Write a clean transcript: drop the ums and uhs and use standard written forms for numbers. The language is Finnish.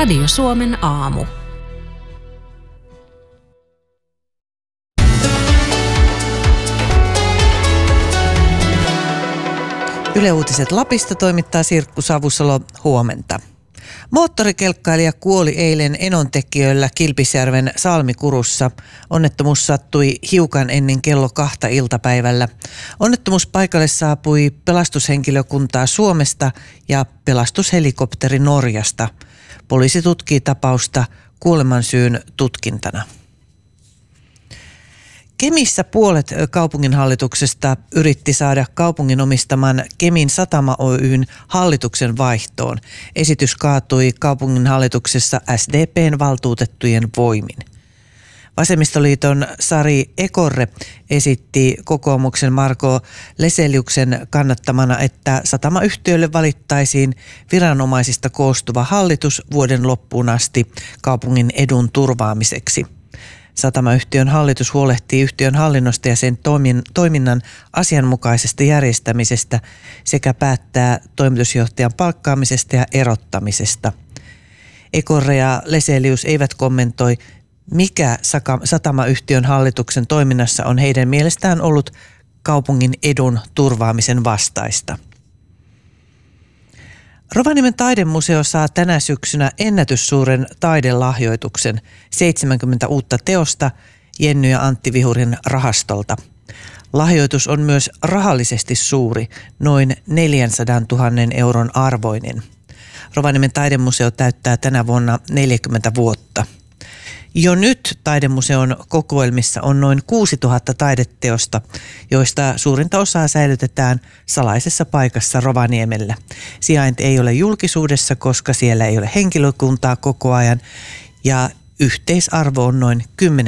Radio Suomen aamu. Yle Uutiset Lapista toimittaa Sirkku Savusalo, huomenta. Moottorikelkkailija kuoli eilen Enontekiöllä Kilpisjärven Salmikurussa. Onnettomuus sattui hiukan ennen kello 2 iltapäivällä. Onnettomuuspaikalle saapui pelastushenkilökuntaa Suomesta ja pelastushelikopteri Norjasta. Poliisi tutkii tapausta kuolemansyyn tutkintana. Kemissä puolet kaupunginhallituksesta yritti saada kaupungin omistaman Kemin Satama Oy:n hallituksen vaihtoon. Esitys kaatui kaupunginhallituksessa SDP:n valtuutettujen voimin. Vasemmistoliiton Sari Ekorre esitti kokoomuksen Marko Leseliuksen kannattamana, että satamayhtiölle valittaisiin viranomaisista koostuva hallitus vuoden loppuun asti kaupungin edun turvaamiseksi. Satamayhtiön hallitus huolehtii yhtiön hallinnosta ja sen toiminnan asianmukaisesta järjestämisestä sekä päättää toimitusjohtajan palkkaamisesta ja erottamisesta. Ekorre ja Leselius eivät kommentoi, mikä satamayhtiön hallituksen toiminnassa on heidän mielestään ollut kaupungin edun turvaamisen vastaista. Rovaniemen taidemuseo saa tänä syksynä ennätyssuuren taidelahjoituksen 70 uutta teosta Jenny ja Antti Vihurin rahastolta. Lahjoitus on myös rahallisesti suuri, noin 400 000 euron arvoinen. Rovaniemen taidemuseo täyttää tänä vuonna 40 vuotta. Jo nyt taidemuseon kokoelmissa on noin 6000 taideteosta, joista suurinta osaa säilytetään salaisessa paikassa Rovaniemellä. Sijainti ei ole julkisuudessa, koska siellä ei ole henkilökuntaa koko ajan ja yhteisarvo on noin 10